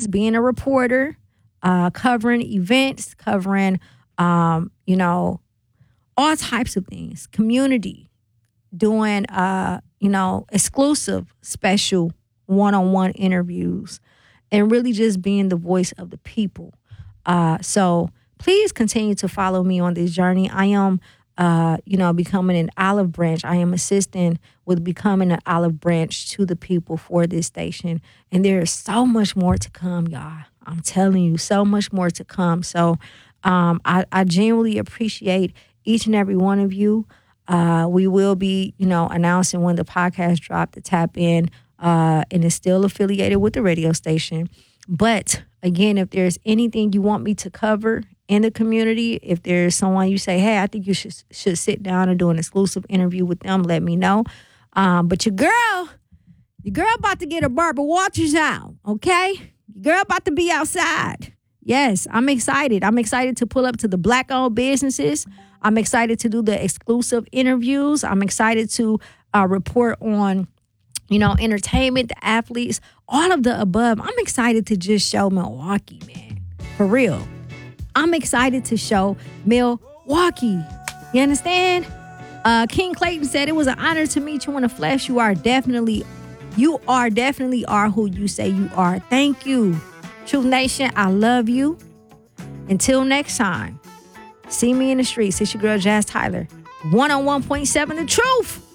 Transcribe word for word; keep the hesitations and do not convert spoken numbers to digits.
just being a reporter, uh, covering events, covering, um, you know, all types of things, community, doing, uh, you know, exclusive, special one-on-one interviews, and really just being the voice of the people. Uh, so please continue to follow me on this journey. I am, uh, you know, becoming an olive branch. I am assisting with becoming an olive branch to the people for this station. And there is so much more to come, y'all. I'm telling you, so much more to come. So um, I, I genuinely appreciate each and every one of you. Uh, we will be, you know, announcing when the podcast drop to tap in, uh, and it's still affiliated with the radio station. But again, if there's anything you want me to cover in the community, if there's someone you say, hey, I think you should should sit down and do an exclusive interview with them, let me know. Um, but your girl, your girl about to get her Barbara Walters out, okay? Your girl about to be outside. Yes, I'm excited. I'm excited to pull up to the Black-owned businesses. I'm excited to do the exclusive interviews. I'm excited to uh, report on, you know, entertainment, the athletes, all of the above. I'm excited to just show Milwaukee, man. For real. I'm excited to show Milwaukee. You understand? Uh, King Clayton said, it was an honor to meet you in the flesh. You are definitely, you are definitely are who you say you are. Thank you. Truth Nation, I love you. Until next time, see me in the streets. It's your girl, Jazz Tyler. one oh one point seven The Truth.